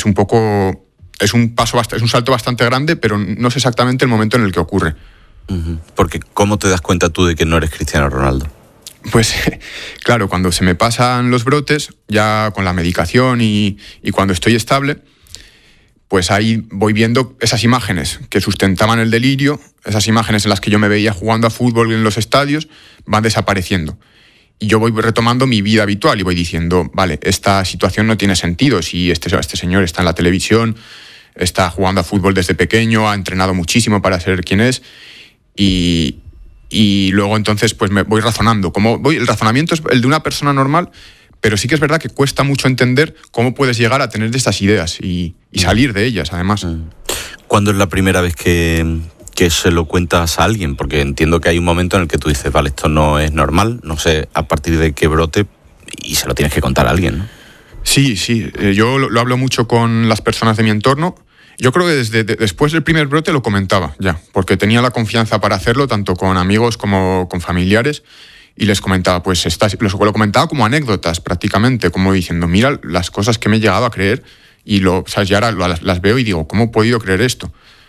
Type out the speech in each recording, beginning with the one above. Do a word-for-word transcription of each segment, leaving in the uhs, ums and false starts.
es un poco, es un paso, es un salto bastante grande, pero no sé exactamente el momento en el que ocurre. Uh-huh. Porque ¿cómo te das cuenta tú de que no eres Cristiano Ronaldo? Pues claro, cuando se me pasan los brotes, ya con la medicación y, y cuando estoy estable, pues ahí voy viendo esas imágenes que sustentaban el delirio, esas imágenes en las que yo me veía jugando a fútbol en los estadios, van desapareciendo. Y yo voy retomando mi vida habitual y voy diciendo, vale, esta situación no tiene sentido. Si este, este señor está en la televisión, está jugando a fútbol desde pequeño, ha entrenado muchísimo para ser quien es, y, y luego entonces pues me voy razonando. Como voy, el razonamiento es el de una persona normal, pero sí que es verdad que cuesta mucho entender cómo puedes llegar a tener estas ideas y, y salir de ellas, además. ¿Cuándo es la primera vez que, que se lo cuentas a alguien? Porque entiendo que hay un momento en el que tú dices, vale, esto no es normal, no sé a partir de qué brote, y se lo tienes que contar a alguien, ¿no? Sí, sí, yo lo, lo hablo mucho con las personas de mi entorno. Yo creo que desde de, después del primer brote lo comentaba ya, porque tenía la confianza para hacerlo, tanto con amigos como con familiares, y les comentaba, pues estas, lo comentaba como anécdotas prácticamente, como diciendo, mira las cosas que me he llegado a creer, y lo, ¿sabes? Y ahora las, las veo y digo, ¿cómo he podido creer esto?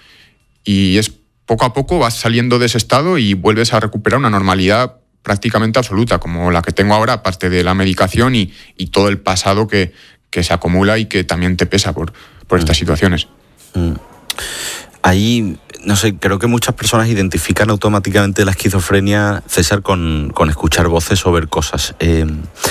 Y es poco a poco vas saliendo de ese estado y vuelves a recuperar una normalidad prácticamente absoluta, como la que tengo ahora, aparte de la medicación y, y todo el pasado que, que se acumula y que también te pesa por, por estas situaciones. Mm. Ahí, no sé, creo que muchas personas identifican automáticamente la esquizofrenia, César, con, con escuchar voces o ver cosas. Eh,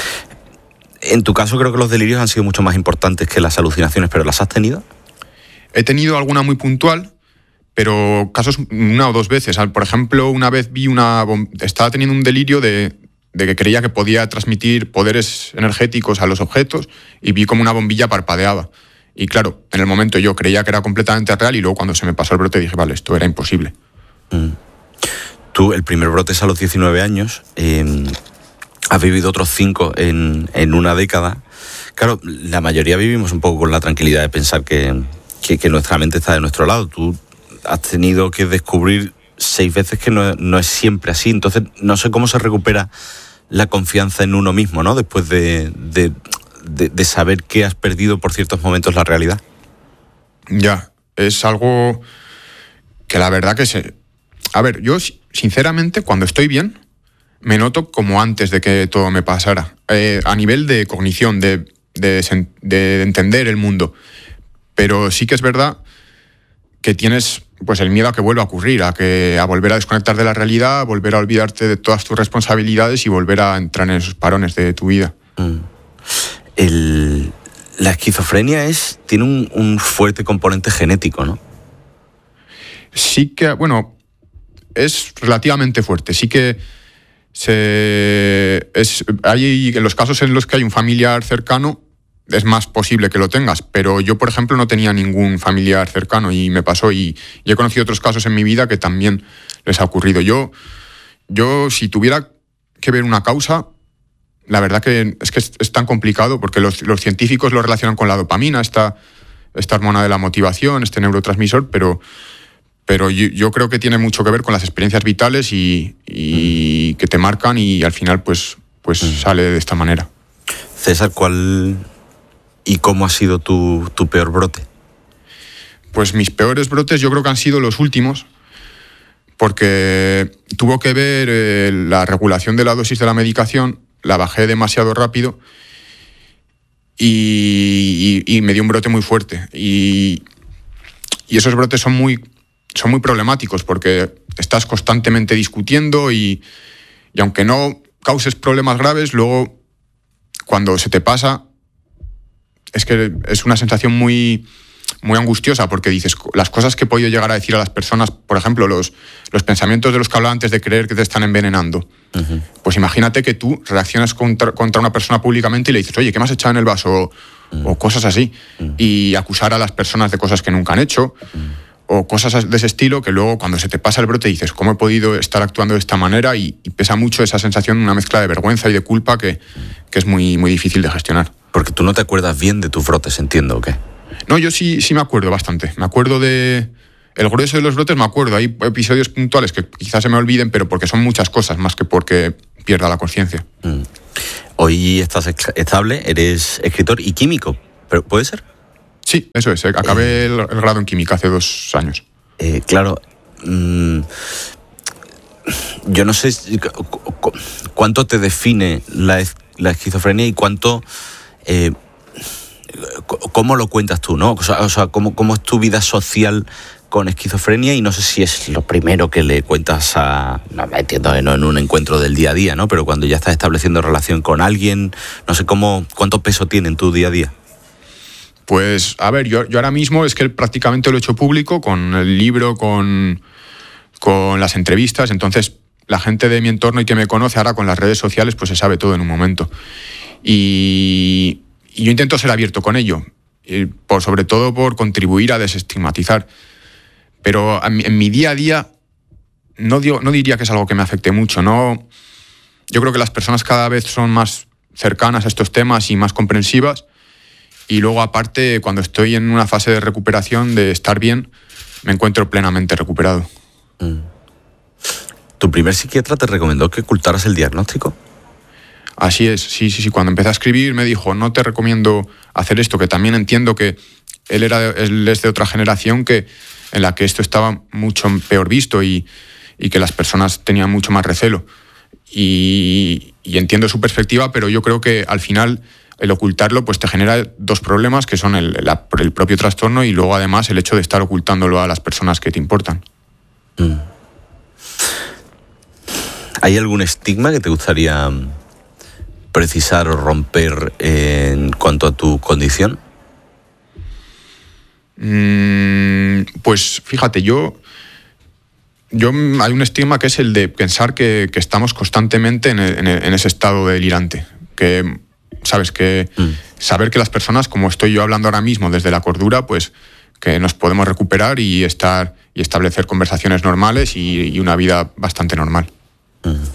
en tu caso creo que los delirios han sido mucho más importantes que las alucinaciones, ¿pero las has tenido? He tenido alguna muy puntual, pero casos una o dos veces. Por ejemplo, una vez vi una... Bom- estaba teniendo un delirio de, de que creía que podía transmitir poderes energéticos a los objetos y vi como una bombilla parpadeaba. Y claro, en el momento yo creía que era completamente real y luego cuando se me pasó el brote dije, vale, esto era imposible. Mm. Tú, el primer brote es a los diecinueve años, eh, has vivido otros cinco en, en una década. Claro, la mayoría vivimos un poco con la tranquilidad de pensar que, que, que nuestra mente está de nuestro lado. Tú has tenido que descubrir seis veces que no, no es siempre así. Entonces, no sé cómo se recupera la confianza en uno mismo, ¿no? Después de... de De, de saber que has perdido por ciertos momentos la realidad. Ya, es algo que la verdad que se... A ver, yo sinceramente cuando estoy bien me noto como antes de que todo me pasara, eh, a nivel de cognición, de, de, de entender el mundo, pero sí que es verdad que tienes pues el miedo a que vuelva a ocurrir, a, que, a volver a desconectar de la realidad, a volver a olvidarte de todas tus responsabilidades y volver a entrar en esos parones de tu vida. Mm. El, la esquizofrenia es, tiene un, un fuerte componente genético, ¿no? Sí que, bueno, es relativamente fuerte. Sí que se, es, hay, en los casos en los que hay un familiar cercano es más posible que lo tengas, pero yo, por ejemplo, no tenía ningún familiar cercano y me pasó, y, y he conocido otros casos en mi vida que también les ha ocurrido. Yo, yo si tuviera que ver una causa... La verdad que es que es, es tan complicado porque los, los científicos lo relacionan con la dopamina, esta, esta hormona de la motivación, este neurotransmisor, pero, pero yo, yo creo que tiene mucho que ver con las experiencias vitales y, y mm. que te marcan y al final pues, pues mm. sale de esta manera. César, ¿cuál y cómo ha sido tu, tu peor brote? Pues mis peores brotes yo creo que han sido los últimos, porque tuvo que ver eh, la regulación de la dosis de la medicación. La bajé demasiado rápido y, y, y me dio un brote muy fuerte. Y, y esos brotes son muy, son muy problemáticos porque estás constantemente discutiendo y, y aunque no causes problemas graves, luego cuando se te pasa es que es una sensación muy, muy angustiosa porque dices, las cosas que he podido llegar a decir a las personas, por ejemplo, los, los pensamientos de los que hablaba antes de creer que te están envenenando. Uh-huh. Pues imagínate que tú reaccionas contra, contra una persona públicamente y le dices, oye, ¿qué me has echado en el vaso? O, uh-huh. o cosas así. Uh-huh. Y acusar a las personas de cosas que nunca han hecho. Uh-huh. O cosas de ese estilo que luego cuando se te pasa el brote dices, ¿cómo he podido estar actuando de esta manera? Y, y pesa mucho esa sensación, una mezcla de vergüenza y de culpa que, que es muy, muy difícil de gestionar. Porque tú no te acuerdas bien de tus brotes, entiendo, ¿o qué? No, yo sí, sí me acuerdo bastante. Me acuerdo de... El grueso de los brotes me acuerdo. Hay episodios puntuales que quizás se me olviden, pero porque son muchas cosas, más que porque pierda la conciencia. Mm. Hoy estás estable, eres escritor y químico, ¿pero puede ser? Sí, eso es. Acabé eh, el, el grado en química hace dos años. Eh, claro. Mmm, yo no sé cuánto te define la, la esquizofrenia y cuánto... Eh, ¿Cómo lo cuentas tú, no? O sea, o sea ¿cómo, ¿cómo es tu vida social con esquizofrenia? Y no sé si es lo primero que le cuentas a... No, me entiendo que no en un encuentro del día a día, ¿no? Pero cuando ya estás estableciendo relación con alguien, no sé cómo, ¿cuánto peso tiene en tu día a día? Pues, a ver, yo, yo ahora mismo es que prácticamente lo he hecho público con el libro, con, con las entrevistas. Entonces, la gente de mi entorno y que me conoce ahora con las redes sociales, pues se sabe todo en un momento. Y... Y yo intento ser abierto con ello, por, sobre todo por contribuir a desestigmatizar. Pero en mi día a día no, digo, no diría que es algo que me afecte mucho. No, yo creo que las personas cada vez son más cercanas a estos temas y más comprensivas. Y luego, aparte, cuando estoy en una fase de recuperación, de estar bien, me encuentro plenamente recuperado. Mm. ¿Tu primer psiquiatra te recomendó que ocultaras el diagnóstico? Así es, sí, sí, sí. Cuando empecé a escribir me dijo, no te recomiendo hacer esto, que también entiendo que él, era, él es de otra generación que, en la que esto estaba mucho peor visto y, y que las personas tenían mucho más recelo. Y, y entiendo su perspectiva, pero yo creo que al final el ocultarlo pues te genera dos problemas, que son el, la, el propio trastorno y luego además el hecho de estar ocultándolo a las personas que te importan. Mm. ¿Hay algún estigma que te gustaría precisar o romper en cuanto a tu condición? Mm, pues fíjate, yo, yo hay un estigma que es el de pensar que, que estamos constantemente en, en, en ese estado delirante. Que, sabes, que mm. saber que las personas, como estoy yo hablando ahora mismo desde la cordura, pues que nos podemos recuperar y estar y establecer conversaciones normales y, y una vida bastante normal. Mm.